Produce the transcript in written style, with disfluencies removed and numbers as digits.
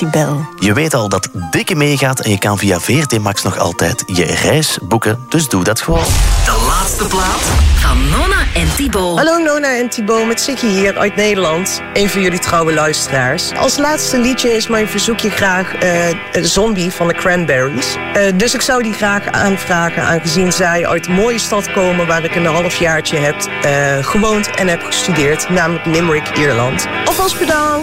Decibel. Je weet al dat Dikke meegaat en je kan via VRT Max nog altijd je reis boeken. Dus doe dat gewoon. De laatste plaat van Nonna en Thibaut. Hallo Nonna en Thibaut, met Sikkie hier uit Nederland. Een van jullie trouwe luisteraars. Als laatste liedje is mijn verzoekje graag Zombie van de Cranberries. Dus ik zou die graag aanvragen, aangezien zij uit een mooie stad komen waar ik een halfjaartje heb gewoond en heb gestudeerd, namelijk Limerick, Ierland. Alvast bedankt!